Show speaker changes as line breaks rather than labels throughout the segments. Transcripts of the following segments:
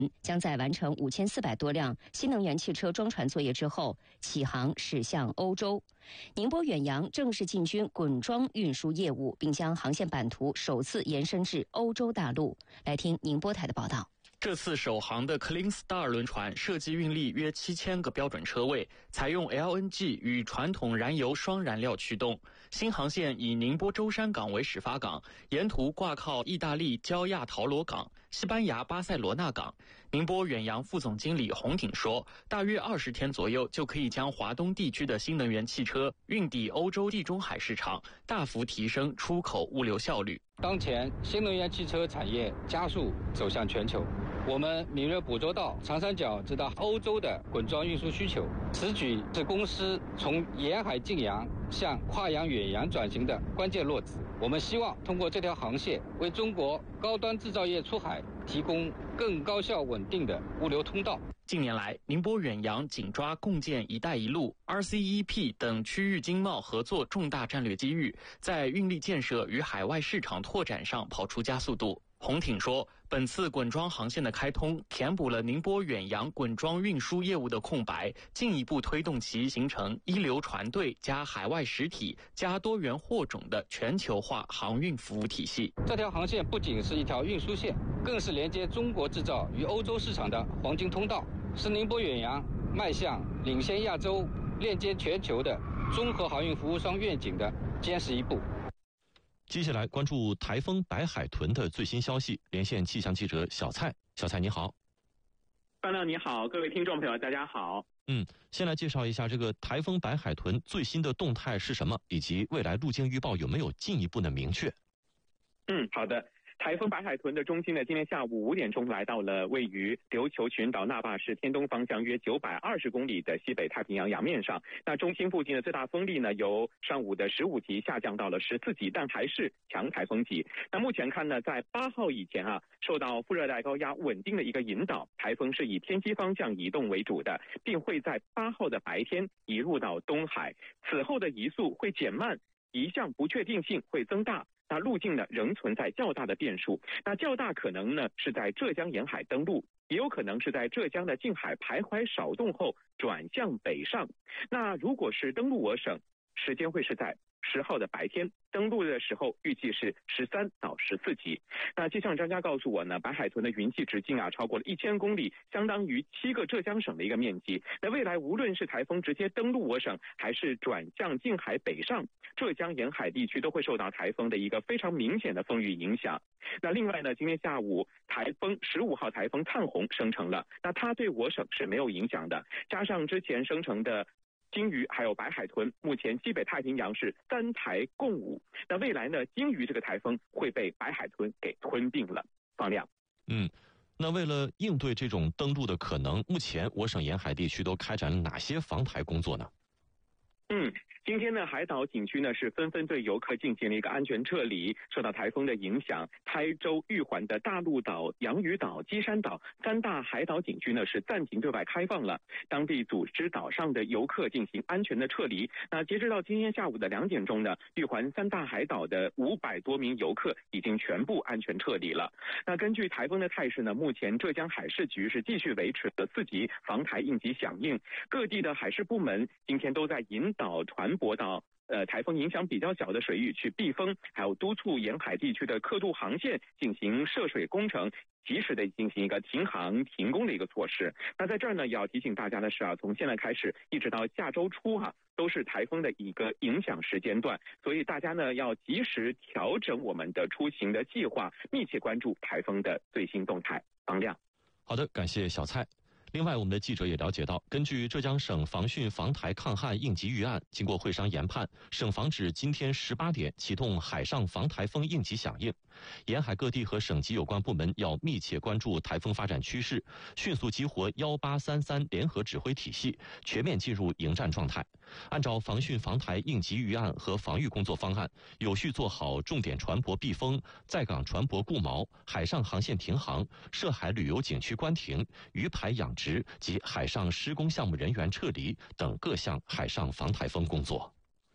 将在完成5400多辆新能源汽车装船作业之后，启航驶向欧洲。宁波远洋正式进军滚装运输业务，并将航线版图首次延伸至欧洲大陆。来听宁波台的报道。
这次首航的 Clean Star 轮船设计运力约7000个标准车位，采用 LNG 与传统燃油双燃料驱动。新航线以宁波舟山港为始发港，沿途挂靠意大利焦亚陶罗港、西班牙巴塞罗那港。宁波远洋副总经理洪挺说，大约20天左右就可以将华东地区的新能源汽车运抵欧洲地中海市场，大幅提升出口物流效率。
当前新能源汽车产业加速走向全球，我们敏锐捕捉到长三角直达欧洲的滚装运输需求，此举是公司从沿海近洋向跨洋远洋转型的关键落子。我们希望通过这条航线，为中国高端制造业出海提供更高效稳定的物流通道。
近年来，宁波远洋紧抓共建“一带一路” RCEP 等区域经贸合作重大战略机遇，在运力建设与海外市场拓展上跑出加速度。洪挺说，本次滚装航线的开通，填补了宁波远洋滚装运输业务的空白，进一步推动其形成一流船队加海外实体加多元货种的全球化航运服务体系。
这条航线不仅是一条运输线，更是连接中国制造与欧洲市场的黄金通道，是宁波远洋迈向领先亚洲、链接全球的综合航运服务商愿景的坚实一步。
接下来关注台风白海豚的最新消息，连线气象记者小蔡。小蔡你好。
范亮你好，各位听众朋友大家好。
先来介绍一下这个台风白海豚最新的动态是什么，以及未来路径预报有没有进一步的明确？
好的。台风白海豚的中心呢，今天下午5点钟来到了位于琉球群岛那霸市天东方向约920公里的西北太平洋洋面上。那中心附近的最大风力呢，由上午的15级下降到了14级，但还是强台风级。那目前看呢，在8号以前受到副热带高压稳定的一个引导，台风是以偏西方向移动为主的，并会在8号的白天移入到东海，此后的移速会减慢，移向不确定性会增大。那路径呢仍存在较大的变数，那较大可能呢是在浙江沿海登陆，也有可能是在浙江的近海徘徊少动后转向北上。那如果是登陆我省，时间会是在10号的白天，登陆的时候预计是13到14级。那气象专家告诉我呢，白海豚的云系直径超过了1000公里，相当于7个浙江省的一个面积。那未来无论是台风直接登陆我省，还是转向近海北上，浙江沿海地区都会受到台风的一个非常明显的风雨影响。那另外呢，今天下午台风15号台风灿鸿生成了，那它对我省是没有影响的，加上之前生成的鲸鱼还有白海豚，目前西北太平洋是3台共舞。那未来呢，鲸鱼这个台风会被白海豚给吞并了。放亮。
那为了应对这种登陆的可能，目前我省沿海地区都开展了哪些防台工作呢？
今天呢，海岛景区呢是纷纷对游客进行了一个安全撤离。受到台风的影响，台州、玉环的大陆岛、洋屿岛、基山岛3大海岛景区呢是暂停对外开放了，当地组织岛上的游客进行安全的撤离。那截止到今天下午的2点钟呢，玉环3大海岛的500多名游客已经全部安全撤离了。那根据台风的态势呢，目前浙江海事局是继续维持的4级防台应急响应，各地的海事部门今天都在引导船舶到台风影响比较小的水域去避风，还有督促沿海地区的客渡航线进行涉水工程，及时的进行一个停航停工的一个措施。那在这儿呢，也要提醒大家的是从现在开始一直到下周初都是台风的一个影响时间段，所以大家呢要及时调整我们的出行的计划，密切关注台风的最新动态。方亮。
好的，感谢小蔡。另外，我们的记者也了解到，根据浙江省防汛防台抗旱应急预案，经过会商研判，省防指今天18点启动海上防台风应急响应。沿海各地和省级有关部门要密切关注台风发展趋势，迅速激活1833联合指挥体系，全面进入迎战状态。按照防汛防台应急预案和防御工作方案，有序做好重点船舶避风、在港船舶固锚、海上航线停航、涉海旅游景区关停、鱼排养殖及海上施工项目人员撤离等各项海上防台风工作。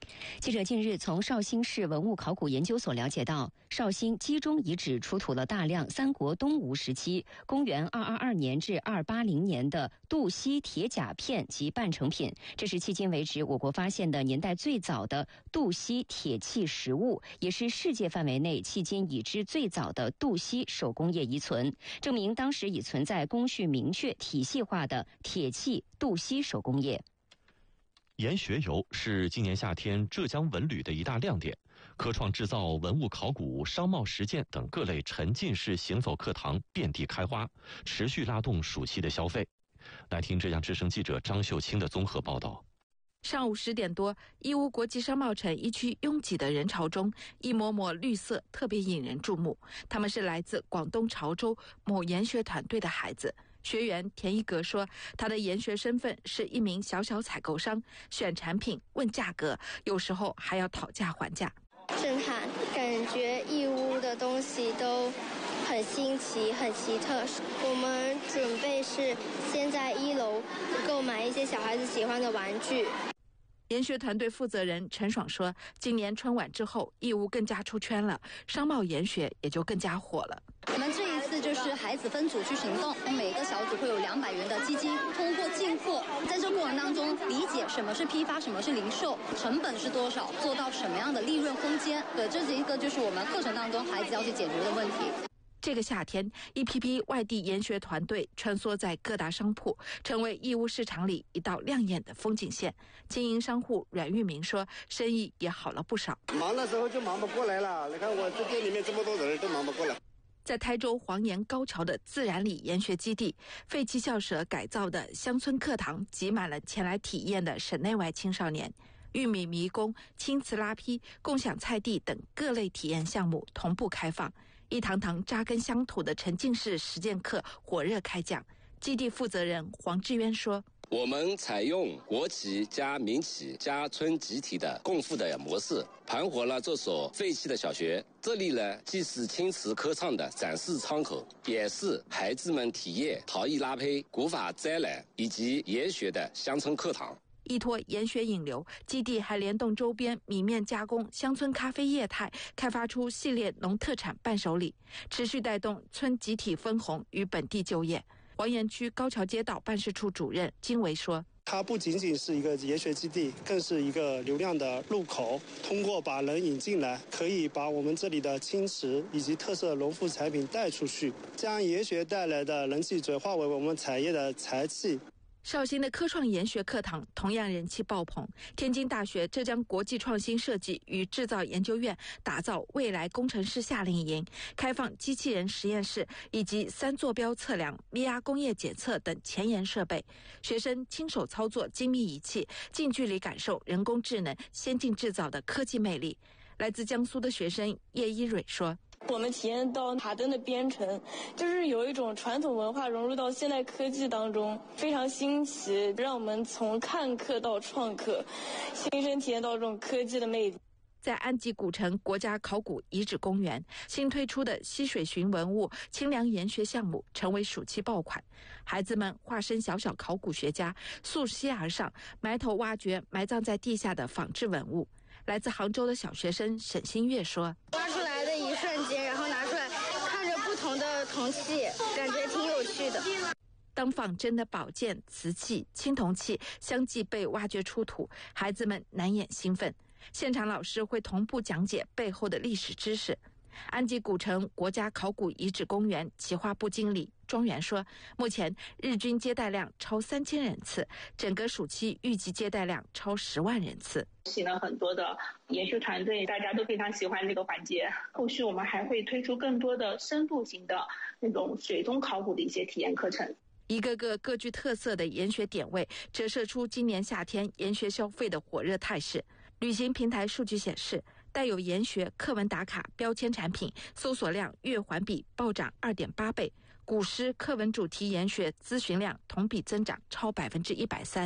记者近日从绍兴市文物考古研究所了解到，绍兴基中遗址出土了大量三国东吴时期公元222年至280年的杜西铁甲片及半成品，这是迄今为止我国发现的年代最早的杜西铁器实物，也是世界范围内迄今已知最早的杜西手工业遗存，证明当时已存在工序明确、体系化的铁器杜西手工业。
研学游是今年夏天浙江文旅的一大亮点，科创制造、文物考古、商贸实践等各类沉浸式行走课堂遍地开花，持续拉动暑期的消费。来听浙江之声记者张秀清的综合报道。
上午10点多，义乌国际商贸城一区拥挤的人潮中，一抹抹绿色特别引人注目。他们是来自广东潮州某研学团队的孩子。学员田一格说，他的研学身份是一名小采购商，选产品问价格，有时候还要讨价还价。
震撼，感觉义乌的东西都很新奇、很奇特。我们准备是先在1楼购买一些小孩子喜欢的玩具。
研学团队负责人陈爽说，今年春晚之后，义乌更加出圈了，商贸研学也就更加火了。
我们这一次就是孩子分组去行动，每个小组会有200元的基金，通过进货，在这过程当中理解什么是批发，什么是零售，成本是多少，做到什么样的利润空间。对，这是一个就是我们课程当中孩子要去解决的问题。
这个夏天，一批批外地研学团队穿梭在各大商铺，成为义乌市场里一道亮眼的风景线。经营商户阮玉明说，生意也好了不少。
忙的时候就忙不过来了，你看我这店里面这么多人都忙不过来。
在台州黄岩高桥的自然里研学基地，废弃校舍改造的乡村课堂挤满了前来体验的省内外青少年。玉米迷工、青瓷拉坯、共享菜地等各类体验项目同步开放，一堂堂扎根乡土的沉浸式实践课火热开讲。基地负责人黄志渊说，
我们采用国企加民企加村集体的共富的模式，盘活了这所废弃的小学。这里呢，既是青瓷科创的展示窗口，也是孩子们体验陶艺拉坯、古法摘染以及研学的乡村课堂。
依托研学引流，基地还联动周边米面加工、乡村咖啡业态，开发出系列农特产伴手礼，持续带动村集体分红与本地就业。黄岩区高桥街道办事处主任金维说，
它不仅仅是一个研学基地，更是一个流量的入口。通过把人引进来，可以把我们这里的青瓷以及特色农副产品带出去，将研学带来的人气转化为我们产业的财气。
绍兴的科创研学课堂同样人气爆棚。天津大学浙江国际创新设计与制造研究院打造未来工程师夏令营，开放机器人实验室以及3坐标测量、VR 工业检测等前沿设备，学生亲手操作精密仪器，近距离感受人工智能先进制造的科技魅力。来自江苏的学生叶一蕊说，
我们体验到塔灯的编程，就是有一种传统文化融入到现代科技当中，非常新奇，让我们从看课到创客，亲身体验到这种科技的魅力。
在安吉古城国家考古遗址公园，新推出的溪水寻文物清凉研学项目成为暑期爆款。孩子们化身小考古学家，溯溪而上，埋头挖掘埋葬在地下的仿制文物。来自杭州的小学生沈新月说，
挖出来的一瞬间，然后拿出来看着不同的铜器，感觉挺有趣的。
当仿真的宝剑、瓷器、青铜器相继被挖掘出土，孩子们难掩兴奋。现场老师会同步讲解背后的历史知识。安吉古城国家考古遗址公园企划部经理庄园说，目前日均接待量超3000人次，整个暑期预计接待量超10万人次。
请了很多的研学团队，大家都非常喜欢这个环节。后续我们还会推出更多的深度型的那种水中考古的一些体验课程。
一个个各具特色的研学点位，折射出今年夏天研学消费的火热态势。旅行平台数据显示，带有研学课文打卡标签产品搜索量月环比暴涨2.8倍，古诗课文主题研学咨询量同比增长超130%。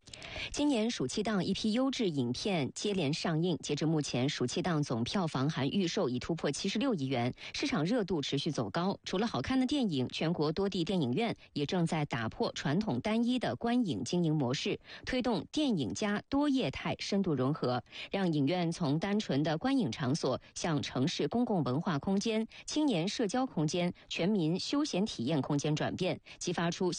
今年暑期档一批优质影片接连上映，截至目前，暑期档总票房含预售已突破76亿元，市场热度持续走高。除了好看的电影，全国多地电影院也正在打破传统单一的观影经营模式，推动电影加多业态深度融合，让影院从单纯的观影场所向城市公共文化空间、青年社交空间、全民休闲体验空间转变，激发出